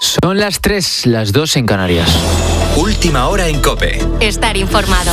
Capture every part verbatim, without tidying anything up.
Son las tres, las dos en Canarias. Última hora en COPE. Estar informado.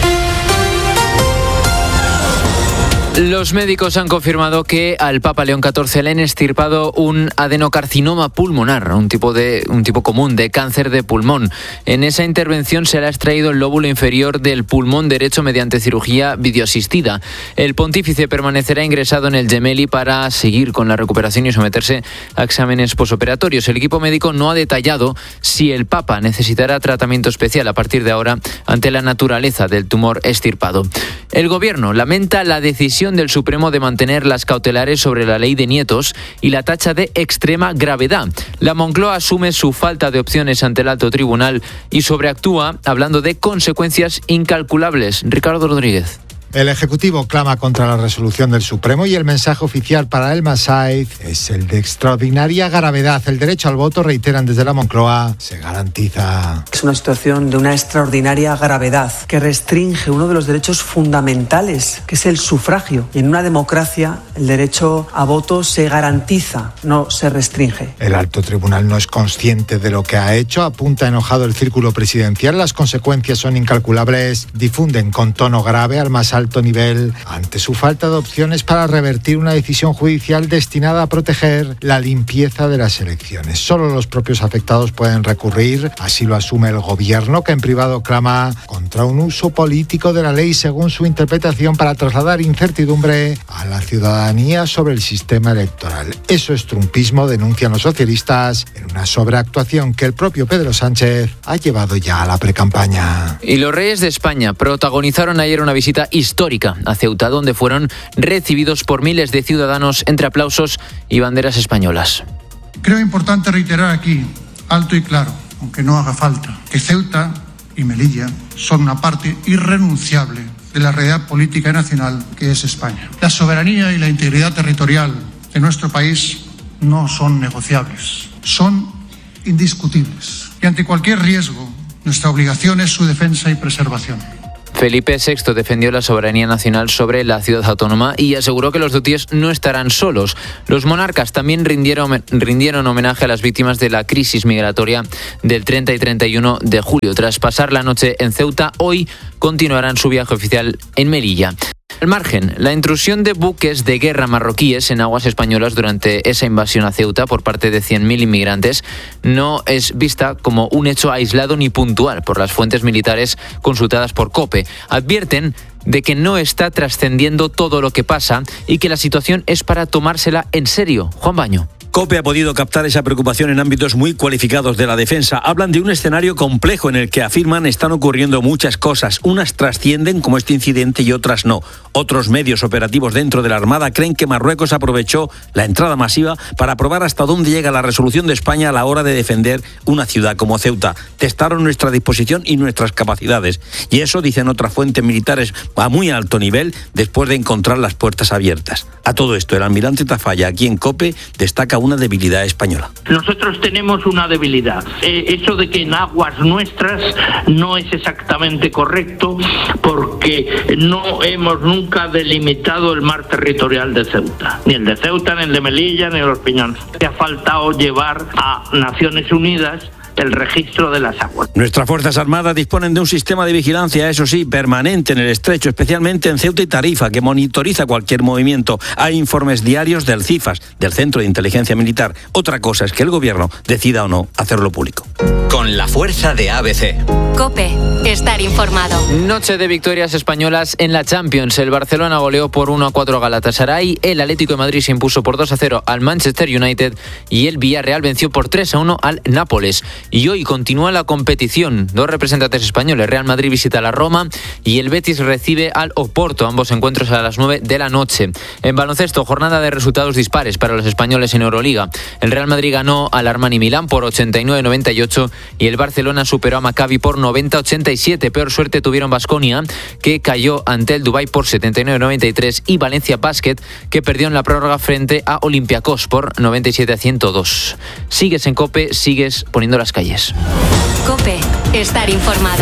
Los médicos han confirmado que al Papa León catorce le han extirpado un adenocarcinoma pulmonar, un tipo, de, un tipo común de cáncer de pulmón. En esa intervención se le ha extraído el lóbulo inferior del pulmón derecho mediante cirugía videoasistida. El pontífice permanecerá ingresado en el Gemelli para seguir con la recuperación y someterse a exámenes posoperatorios. El equipo médico no ha detallado si el Papa necesitará tratamiento especial a partir de ahora ante la naturaleza del tumor extirpado. El Gobierno lamenta la decisión del Supremo de mantener las cautelares sobre la ley de nietos y la tacha de extrema gravedad. La Moncloa asume su falta de opciones ante el alto tribunal y sobreactúa hablando de consecuencias incalculables. Ricardo Rodríguez. El Ejecutivo clama contra la resolución del Supremo y el mensaje oficial para el Massaid es el de extraordinaria gravedad. El derecho al voto, reiteran desde la Moncloa, se garantiza. Es una situación de una extraordinaria gravedad que restringe uno de los derechos fundamentales, que es el sufragio. Y en una democracia el derecho a voto se garantiza, no se restringe. El alto tribunal no es consciente de lo que ha hecho, apunta enojado el círculo presidencial. Las consecuencias son incalculables. Difunden con tono grave al Massaid alto nivel ante su falta de opciones para revertir una decisión judicial destinada a proteger la limpieza de las elecciones. Solo los propios afectados pueden recurrir, así lo asume el Gobierno, que en privado clama contra un uso político de la ley según su interpretación para trasladar incertidumbre a la ciudadanía sobre el sistema electoral. Eso es trumpismo, denuncian los socialistas, en una sobreactuación que el propio Pedro Sánchez ha llevado ya a la precampaña. Y los reyes de España protagonizaron ayer una visita histórica histórica a Ceuta, donde fueron recibidos por miles de ciudadanos entre aplausos y banderas españolas. Creo importante reiterar aquí, alto y claro, aunque no haga falta, que Ceuta y Melilla son una parte irrenunciable de la realidad política y nacional que es España. La soberanía y la integridad territorial de nuestro país no son negociables, son indiscutibles. Y ante cualquier riesgo, nuestra obligación es su defensa y preservación. Felipe sexto defendió la soberanía nacional sobre la ciudad autónoma y aseguró que los hutíes no estarán solos. Los monarcas también rindieron, rindieron homenaje a las víctimas de la crisis migratoria del treinta y treinta y uno de julio. Tras pasar la noche en Ceuta, hoy continuarán su viaje oficial en Melilla. Al margen, la intrusión de buques de guerra marroquíes en aguas españolas durante esa invasión a Ceuta por parte de cien mil inmigrantes no es vista como un hecho aislado ni puntual por las fuentes militares consultadas por COPE. Advierten de que no está trascendiendo todo lo que pasa y que la situación es para tomársela en serio. Juan Baño. COPE ha podido captar esa preocupación en ámbitos muy cualificados de la defensa. Hablan de un escenario complejo en el que afirman están ocurriendo muchas cosas. Unas trascienden como este incidente y otras no. Otros medios operativos dentro de la Armada creen que Marruecos aprovechó la entrada masiva para probar hasta dónde llega la resolución de España a la hora de defender una ciudad como Ceuta. Testaron nuestra disposición y nuestras capacidades. Y eso, dicen otras fuentes militares a muy alto nivel, después de encontrar las puertas abiertas. A todo esto, el almirante Tafalla, aquí en COPE, destaca una debilidad española. Nosotros tenemos una debilidad. Eh, eso de que en aguas nuestras no es exactamente correcto porque no hemos nunca delimitado el mar territorial de Ceuta. Ni el de Ceuta, ni el de Melilla, ni el de los Piñones. Ha faltado llevar a Naciones Unidas el registro de las aguas. Nuestras Fuerzas Armadas disponen de un sistema de vigilancia, eso sí, permanente en el estrecho, especialmente en Ceuta y Tarifa, que monitoriza cualquier movimiento. Hay informes diarios del CIFAS, del Centro de Inteligencia Militar. Otra cosa es que el gobierno decida o no hacerlo público. Con la fuerza de A B C. COPE, estar informado. Noche de victorias españolas en la Champions. El Barcelona goleó por uno a cuatro a Galatasaray, el Atlético de Madrid se impuso por dos a cero al Manchester United y el Villarreal venció por tres a uno al Nápoles. Y hoy continúa la competición. Dos representantes españoles. Real Madrid visita a la Roma y el Betis recibe al Oporto. Ambos encuentros a las nueve de la noche. En baloncesto, jornada de resultados dispares para los españoles en Euroliga. El Real Madrid ganó al Armani Milán por ochenta y nueve a noventa y ocho y el Barcelona superó a Maccabi por noventa a ochenta y siete. Peor suerte tuvieron Baskonia, que cayó ante el Dubái por setenta y nueve a noventa y tres, y Valencia Basket, que perdió en la prórroga frente a Olympiacos por noventa y siete a ciento dos. Sigues en COPE, sigues poniendo las calles. COPE, estar informado.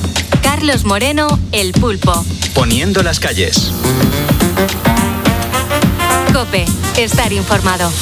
Carlos Moreno, El Pulpo. Poniendo las calles. COPE. Estar informado.